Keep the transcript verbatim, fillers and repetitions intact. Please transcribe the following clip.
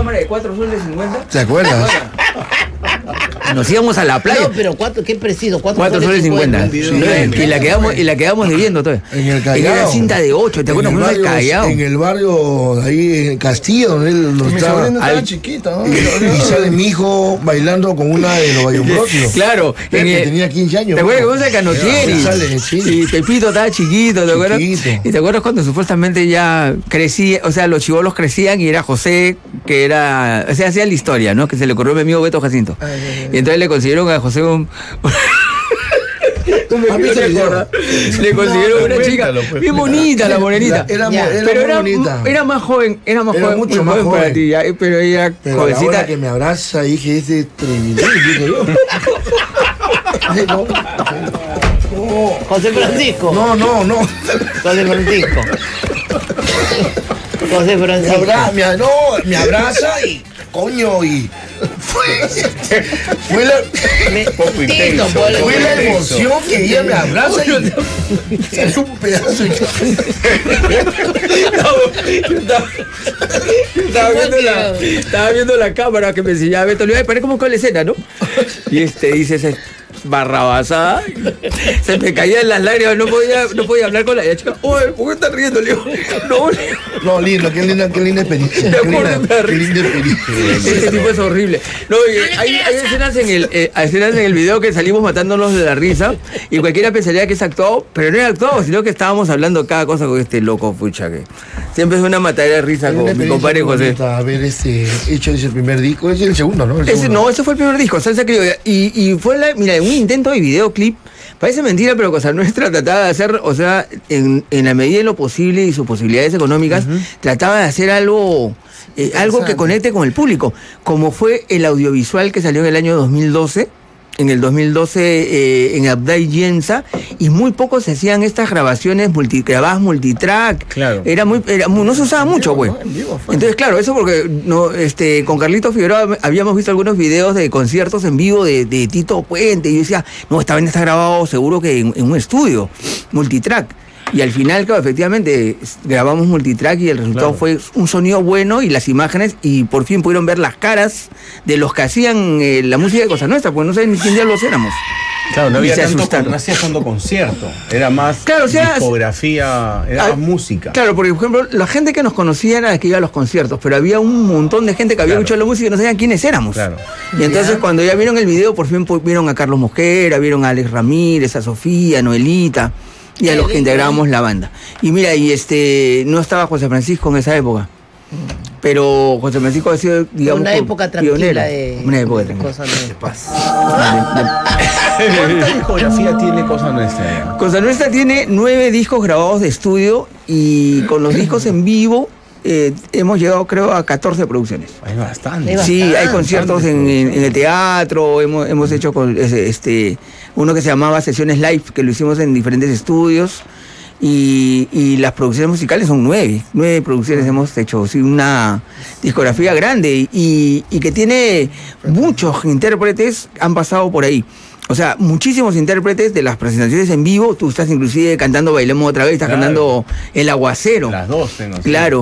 cámara de cuatro soles cincuenta. ¿Te acuerdas? Nos íbamos a la playa. No, pero cuatro, ¿qué preciso? cuatro soles cincuenta. Y la quedamos, y la quedamos debiendo todavía. En el Callao. En la cinta de ocho, ¿te acuerdas? En el En el barrio, Callao. en el barrio, ahí en Castillo, donde él lo Mi estaba. sobrina estaba Al- chiquita, ¿no? Y sale mi hijo bailando con una de los Bayombrocios. Claro. en Que el- tenía quince años. ¿Te acuerdas que vos de Canotieri? Sale, sí. Y Pepito estaba chiquito, ¿te acuerdas? Chiquito. Y te acuerdas cuando supuestamente ya crecía, o sea, los chibolos crecían y era José, que era, o sea, hacía la historia, ¿no? Que se le ocurrió a mi amigo Beto Jacinto. Ay, ay, ay. Y entonces le consiguieron a José un... ¿Has visto el video? Le consiguieron una chica cuéntalo, pues. bien bonita, la morenita. Era, Ya. era pero muy era, bonita. era más joven, era más Era joven, mucho muy más joven para joven. ti, ya, pero ella Pero a la jovencita. hora que me abraza, dije, ese tremendo, dije yo. Ay, no. José Francisco. No, no, no. José Francisco. José Me, Francisco. abra, me, no, me abraza y, coño, y fue, fue, la, Me- Poco Tito, intenso, por- poco fue la intenso. emoción que ella me abraza y salió un pedazo. Y, Yo estaba, yo estaba viendo la, estaba viendo la cámara que me enseñaba Beto. Le iba a poner como con la escena, ¿no? Y este dice ese barrabasada. Se me caían las lágrimas, no podía, no podía hablar con la, la chica. Oye, ¿por qué estás riendo? Le digo, no, le digo, no, lindo, qué linda, qué linda experiencia. Me Qué linda, acuerdo, me da qué risa. linda experiencia. este tipo es horrible. No, y hay, hay escenas en el, eh, hay escenas en el video que salimos matándonos de la risa y cualquiera pensaría que es actuado, pero no es actuado, sino que estábamos hablando cada cosa con este loco, pucha, que siempre es una matadera de risa Una con mi experiencia compadre muy José. bonita haber este, hecho ese primer disco, ese es el segundo, ¿no? El Ese, segundo. no, ese fue el primer disco, Salsa Criolla. Y, y fue la, mira, un intento de videoclip. Parece mentira, pero Cosa Nuestra trataba de hacer, o sea, en, en la medida de lo posible y sus posibilidades económicas, trataba de hacer algo, eh, algo que conecte con el público. Como fue el audiovisual que salió en el año dos mil doce. En el dos mil doce eh, en Abday Yensa, y muy poco se hacían estas grabaciones multi, grabadas multitrack. Claro. Era muy, era muy- no se usaba mucho, güey. ¿no? En vivo fue. Entonces, claro, eso porque no, este, con Carlito Figueroa habíamos visto algunos videos de conciertos en vivo de, de Tito Puente, y yo decía, no, esta vaina está grabado seguro que en, en un estudio, multitrack. Y al final, claro, efectivamente, s- grabamos multitrack y el resultado Claro. fue un sonido bueno y las imágenes, y por fin pudieron ver las caras de los que hacían eh, la música de Cosa Nuestra, porque no saben ni quién diablos éramos. Claro, no Y había se tanto, asustaron. no hacías tanto concierto. Era más Claro, o sea, discografía, era ah, más música. Claro, porque por ejemplo, la gente que nos conocía era la que iba a los conciertos, pero había un montón de gente que había Claro. escuchado la música y no sabían quiénes éramos. Claro. Y entonces cuando ya vieron el video, por fin pu- vieron a Carlos Mosquera, vieron a Alex Ramírez, a Sofía, a Noelita, y a Qué los que lindo. integrábamos la banda. Y mira, y este no estaba José Francisco en esa época. Pero José Francisco ha sido, digamos, Una por- época tranquila pionero. de, Una época de tranquila. Cosa Nuestra. ¿Cuánta discografía tiene Cosa Nuestra? Cosa Nuestra tiene nueve discos grabados de estudio, y con los discos en vivo eh, hemos llegado, creo, a catorce producciones. Hay bastante. Hay Sí, hay bastante, conciertos en, en- en el teatro, hemos, hemos hecho con, ese, este, uno que se llamaba Sesiones Live, que lo hicimos en diferentes estudios, y, y las producciones musicales son nueve, nueve producciones hemos hecho, sí, una discografía grande, y, y que tiene muchos intérpretes, han pasado por ahí. O sea, muchísimos intérpretes de las presentaciones en vivo. Tú estás inclusive cantando Bailemos Otra Vez, estás Claro. cantando El Aguacero. Las dos tengo. sí. Claro.